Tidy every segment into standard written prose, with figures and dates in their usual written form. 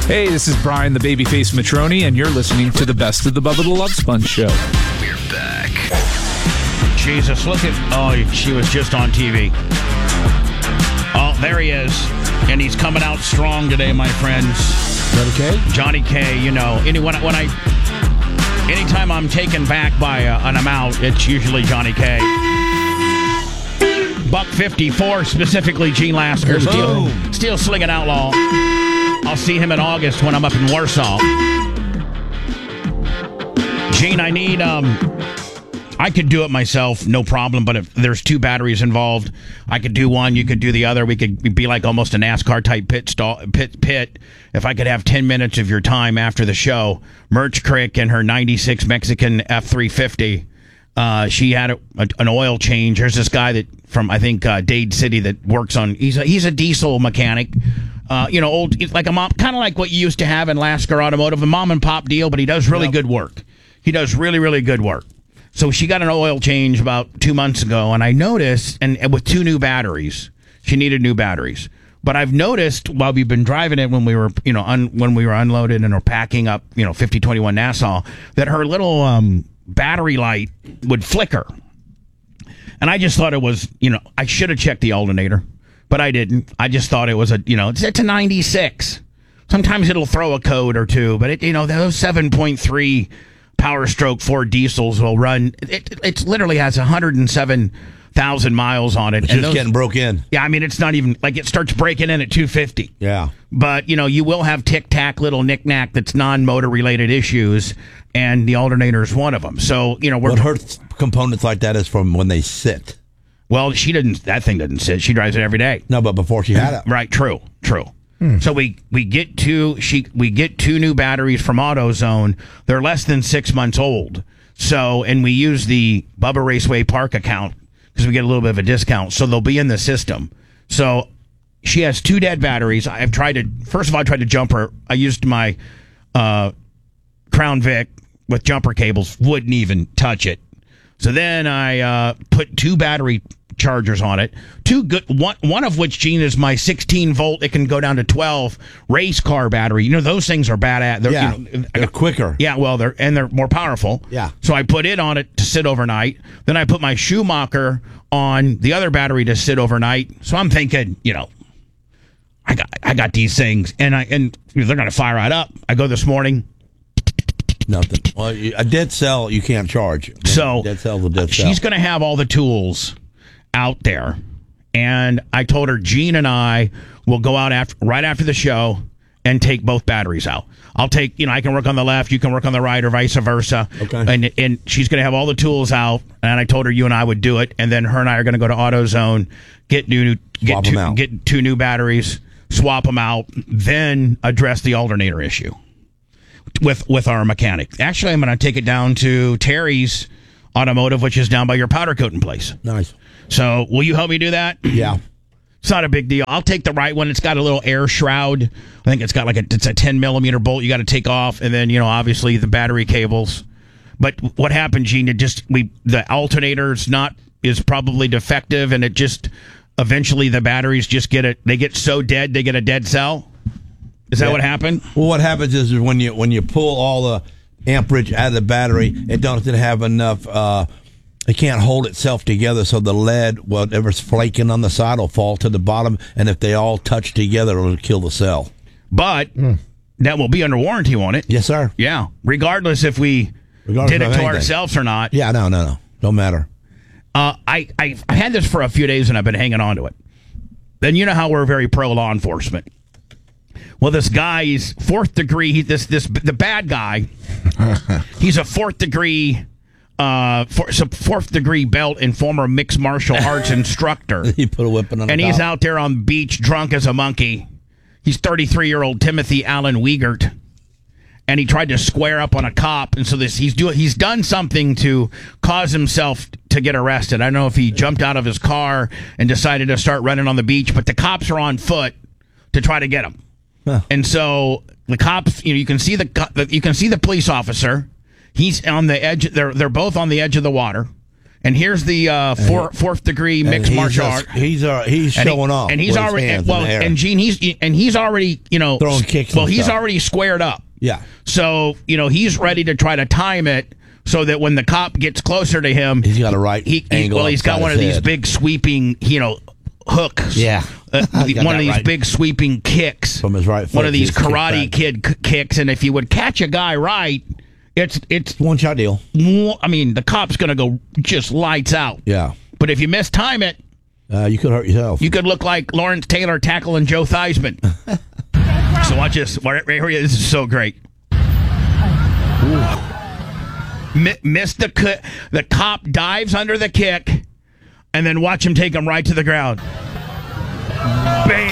Hey, this is Brian, the babyface Matroni, and you're listening to the Best of the Bubba the Love Sponge Show. We're back. Jesus, look at... Oh, she was just on TV. Oh, there he is. And he's coming out strong today, my friends. Johnny K? Johnny K, you know. Anytime I'm taken back by an amount, it's usually Johnny K. Buck 54, specifically Gene Lasker. Steel Slinging Outlaw. I'll see him in August when I'm up in Warsaw. Gene, I need... I could do it myself, no problem, but if there's two batteries involved, I could do one, you could do the other. We could be like almost a NASCAR-type pit. If I could have 10 minutes of your time after the show, Merch Crick and her 96 Mexican F-350, she had an oil change. There's this guy that from, I think, Dade City that works on, he's a diesel mechanic. Old, like a mom, kind of like what you used to have in Lasker Automotive, a mom and pop deal, but he does really good work. He does really, really good work. So she got an oil change about 2 months ago, and I noticed, and with two new batteries, she needed new batteries. But I've noticed while we've been driving it when we were, when we were unloaded and are packing up, 5021 Nassau, that her little battery light would flicker. And I just thought it was, I should have checked the alternator, but I didn't. I just thought it was it's a 96. Sometimes it'll throw a code or two, but those 7.3 Power Stroke Ford diesels will run. It literally has 107,000 miles on it. It's just getting broke in. Yeah, I mean, it's not even like it starts breaking in at 250. Yeah. But, you will have tic-tac little knick-knack that's non-motor related issues, and the alternator is one of them. So, what hurts components like that is from when they sit. Well, that thing doesn't sit. She drives it every day. No, but before she had it. Right, true. So we get two new batteries from AutoZone. They're less than 6 months old. So, and we use the Bubba Raceway Park account because we get a little bit of a discount. So they'll be in the system. So she has two dead batteries. I tried to jump her. I used my Crown Vic with jumper cables. Wouldn't even touch it. So then I put two battery chargers on it. Two good, one of which, Gene, is my 16 volt. It can go down to 12 race car battery. Those things are badass. They're quicker. Yeah, well, they're more powerful. Yeah. So I put it on it to sit overnight. Then I put my Schumacher on the other battery to sit overnight. So I'm thinking, I got these things, and they're gonna fire right up. I go this morning. Nothing. Well, a dead cell you can't charge. So dead cell's a dead cell. She's gonna have all the tools out there, and I told her Gene and I will go out right after the show and take both batteries out. I'll take, I can work on the left, you can work on the right, or vice versa. Okay. And she's going to have all the tools out, and I told her you and I would do it, and then her and I are going to go to AutoZone, get two new batteries, swap them out, then address the alternator issue with our mechanic. Actually, I'm going to take it down to Terry's Automotive, which is down by your powder coating place. Nice. So, will you help me do that? Yeah. It's not a big deal. I'll take the right one. It's got a little air shroud. I think it's got it's a 10 millimeter bolt you got to take off, and then obviously the battery cables. But what happened, Gene? The alternator is probably defective, and it just eventually the batteries just they get so dead they get a dead cell. Is that what happened? Well, what happens is when you pull all the amperage out of the battery, it doesn't have enough. It can't hold itself together, so the lead, whatever's flaking on the side, will fall to the bottom, and if they all touch together, it'll kill the cell. But that will be under warranty, won't it? Yes, sir. Yeah, regardless if we did it to ourselves or not. Yeah, no, don't matter. I had this for a few days, and I've been hanging on to it. Then you know how we're very pro law enforcement. Well, this guy is fourth degree. The bad guy. He's a fourth degree belt and former mixed martial arts instructor. He put a weapon on. And he's out there on the beach, drunk as a monkey. He's 33-year-old Timothy Allen Wiegert, and he tried to square up on a cop. And so he's done something to cause himself to get arrested. I don't know if he jumped out of his car and decided to start running on the beach, but the cops are on foot to try to get him. Huh. And so the cops, you can see the police officer. He's on the edge. They're both on the edge of the water, And here's the fourth degree mixed martial art. He's showing off, and he's with already his hands in the air. and Gene, he's already throwing kicks. Well, and he's stuff. already squared up. Yeah. So he's ready to try to time it so that when the cop gets closer to him, he's got a right angle. He's got one of these big sweeping hooks. Yeah. One of these big sweeping kicks from his right foot. One of these Karate Kid kicks, and if you would catch a guy right, it's one shot deal. I mean, the cop's going to go just lights out. Yeah. But if you mistime it, you could hurt yourself. You could look like Lawrence Taylor tackling Joe Theismann. So watch this. Right here. This is so great. Missed the cop dives under the kick, and then watch him take him right to the ground. Bam!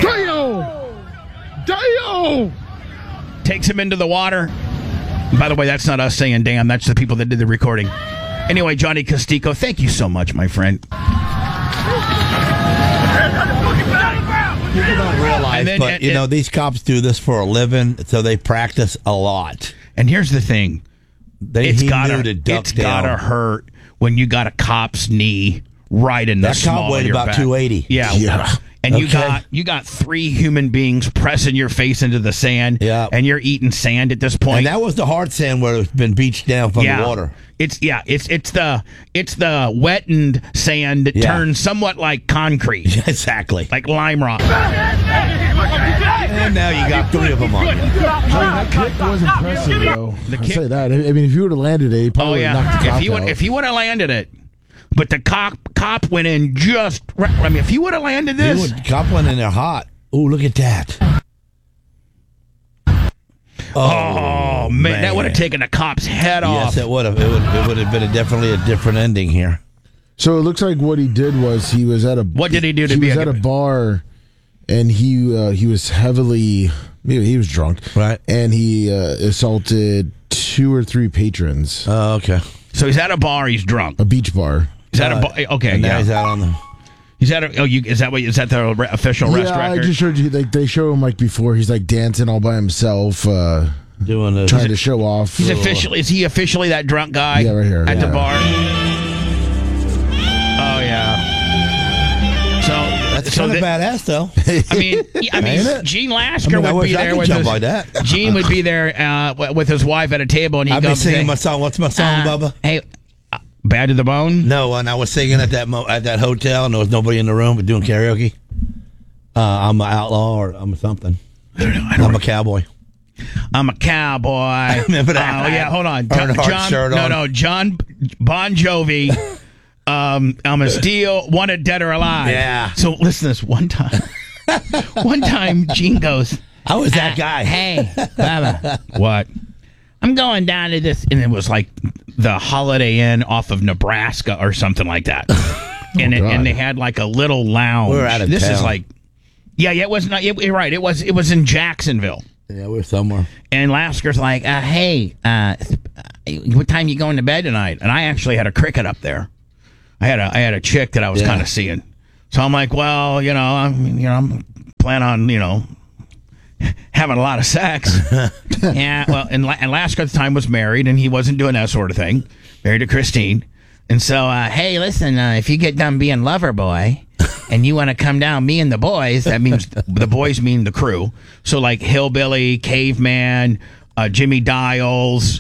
Damn! Takes him into the water. By the way, that's not us saying damn. That's the people that did the recording. Anyway, Johnny Costico, thank you so much, my friend. People don't realize, these cops do this for a living, so they practice a lot. And here's the thing. It's gotta hurt when you got a cop's knee right in the small cop weighed of your about back. 280. Yeah. And you got three human beings pressing your face into the sand. Yeah. And you're eating sand at this point. And that was the hard sand where it's been beached down from the water. It's the wettened sand that turns somewhat like concrete. Exactly. Like lime rock. And now you got three of them on you. That kick was impressive, though. I'll say that. I mean, if you would have landed it, he probably would have knocked the cop out. If he would have landed it, but the cop went in just right. I mean, if he would have landed this, cop went in there hot. Oh, look at that! Oh man, that would have taken the cop's head off. Yes, it would have. It would have been definitely a different ending here. So it looks like what he did was he was at a. What did he do to he be was at a bar, and he was heavily. He was drunk, right? And he assaulted 2 or 3 patrons. Oh, okay. So he's at a bar. He's drunk. A beach bar. Is that a bar? Okay, and now he's out on the. He's at a. Is that the official rest record? I just showed you. Like they show him like before. He's like dancing all by himself, doing trying to show off. He's officially. Is he officially that drunk guy? Yeah, right here at the bar. Oh yeah. So that's kind of badass, though. I mean, Gene Lasker would be there with his. Like that. Gene would be there with his wife at a table, and he'd be singing my song. What's my song, Bubba? Hey. Bad to the Bone? No, and I was singing at that hotel, and there was nobody in the room, but doing karaoke. I'm an outlaw, or I'm something. I'm a cowboy. I'm a cowboy. Remember that? Oh yeah, hold on. John Bon Jovi. I'm a steal, wanted dead or alive. Yeah. So listen to this one time. One time, Gene goes, I was that guy. Hey, Baba. What? I'm going down to this, and it was like the Holiday Inn off of Nebraska or something like that. And they had like a little lounge. We were out of this town. is like, it was not. You're right. It was in Jacksonville. Yeah, we're somewhere. And Lasker's like, hey, what time you going to bed tonight? And I actually had a cricket up there. I had a chick that I was kind of seeing. So I'm like, well, I'm planning on, having a lot of sex. Yeah, well, and Lasker at the time was married, and he wasn't doing that sort of thing. Married to Christine. And so, hey, listen, if you get done being lover boy and you want to come down, me and the boys, that means the boys mean the crew. So, like Hillbilly, Caveman, Jimmy Dials,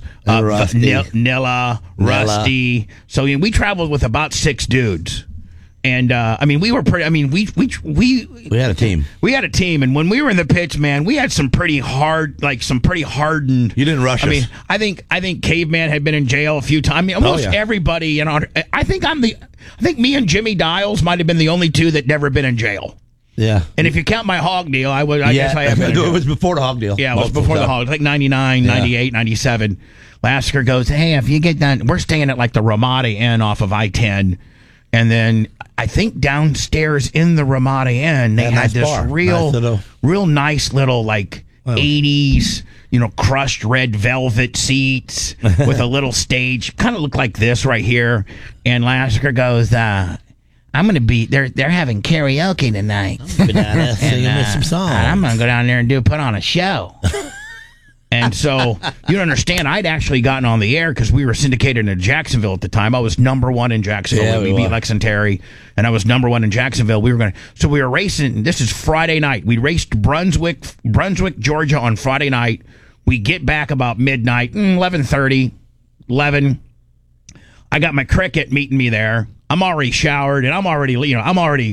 Nilla, Rusty. So we traveled with about 6 dudes. And we were pretty. I mean, we had a team. We had a team, and when we were in the pits, man, we had some pretty hardened. You didn't rush us. I mean, I think Caveman had been in jail a few times. I mean, almost everybody. I think me and Jimmy Dials might have been the only 2 that never been in jail. Yeah. And if you count my hog deal, I guess I have been in jail. It was before the hog deal. Yeah, it was before the hog. It was like 99, 98, 97. Lasker goes, hey, if you get done, we're staying at like the Ramada Inn off of I-10. And then I think downstairs in the Ramada Inn, they had this real nice little like 80s, crushed red velvet seats with a little stage. Kind of looked like this right here. And Lasker goes, I'm going to be, they're having karaoke tonight. Singing with some songs. I'm going to go down there and put on a show. And so, you don't understand, I'd actually gotten on the air because we were syndicated in Jacksonville at the time. I was number one in Jacksonville. Yeah, we beat Lex and Terry, and I was number one in Jacksonville. We were racing, this is Friday night. We raced Brunswick, Georgia on Friday night. We get back about midnight, 11:30, 11. I got my cricket meeting me there. I'm already showered, and I'm already, I'm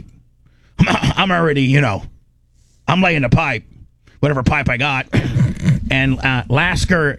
laying the pipe, whatever pipe I got. And Lasker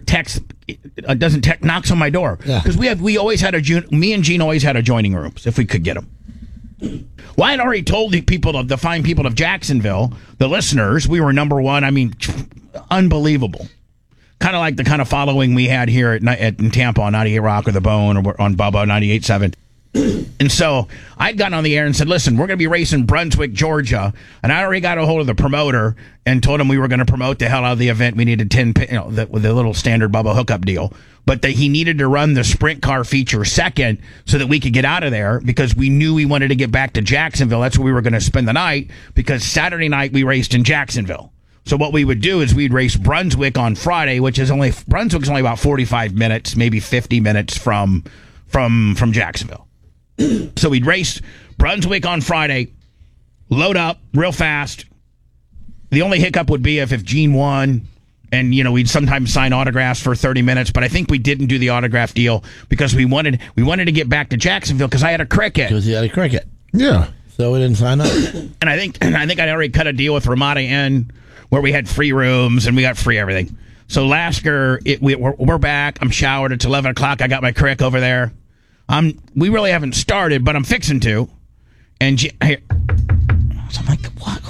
knocks on my door because me and Gene always had adjoining rooms if we could get them. Well, I had already told the fine people of Jacksonville, the listeners, we were number one. I mean, unbelievable. Kind of like the kind of following we had here in Tampa on 98 Rock or The Bone or on Bubba 98.7. And so I'd gotten on the air and said, listen, we're going to be racing Brunswick, Georgia. And I already got a hold of the promoter and told him we were going to promote the hell out of the event. We needed 10, the little standard Bubba hookup deal. But that he needed to run the sprint car feature second so that we could get out of there because we knew we wanted to get back to Jacksonville. That's where we were going to spend the night because Saturday night we raced in Jacksonville. So what we would do is we'd race Brunswick on Friday, Brunswick's only about 45 minutes, maybe 50 minutes from Jacksonville. So we'd race Brunswick on Friday, load up real fast. The only hiccup would be if Gene won, and we'd sometimes sign autographs for 30 minutes. But I think we didn't do the autograph deal because we wanted to get back to Jacksonville because I had a cricket. Because you had a cricket, yeah. So we didn't sign up. And I think I'd already cut a deal with Ramada Inn where we had free rooms and we got free everything. So Lasker, we're back. I'm showered. It's 11 o'clock. I got my crick over there. We really haven't started, but I'm fixing to. And so I'm like,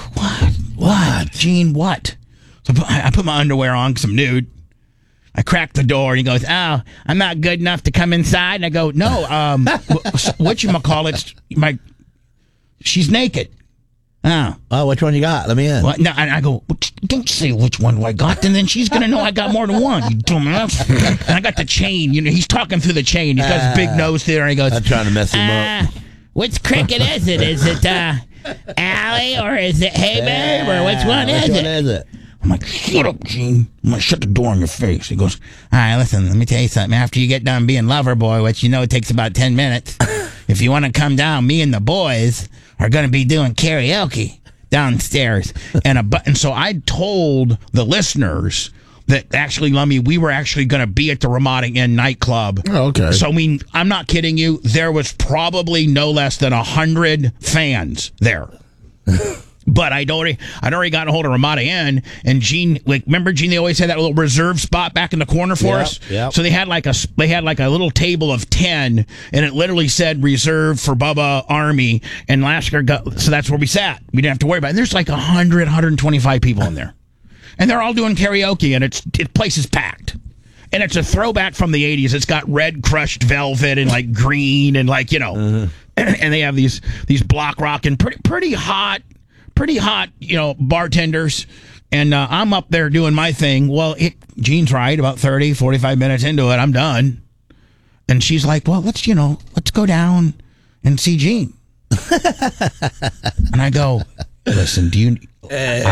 what? Gene, what? So I put my underwear on because I'm nude. I crack the door, and he goes, oh, I'm not good enough to come inside. And I go, no, whatchamacallit's she's naked. Oh, which one you got? Let me in. Well, no, and I go, don't say which one I got, and then she's going to know I got more than one, you dumbass. And I got the chain. He's talking through the chain. He's got his big nose there, and he goes, I'm trying to mess him up. Which cricket is it? Is it Allie, or is it Hey Babe, or which one is it? I'm like, shut up, Gene. I'm going to shut the door in your face. He goes, all right, listen, let me tell you something. After you get done being lover boy, which it takes about 10 minutes, if you want to come down, me and the boys are going to be doing karaoke downstairs. And so I told the listeners that actually, Lummy, we were actually going to be at the Ramada Inn nightclub. Oh, okay. So, I'm not kidding you. There was probably no less than 100 fans there. But I'd already gotten a hold of Ramada Inn, and Gene, remember Gene, they always had that little reserve spot back in the corner for us? Yep. So they had like a little table of 10, and it literally said reserved for Bubba Army, and Lasker so that's where we sat. We didn't have to worry about it. And there's like 125 people in there. And they're all doing karaoke, and the place is packed. And it's a throwback from the 80s. It's got red crushed velvet and like green and and they have these block rock and pretty hot, bartenders. And I'm up there doing my thing. Well, Gene's right, about 30, 45 minutes into it, I'm done. And she's like, well, let's go down and see Gene. And I go, listen,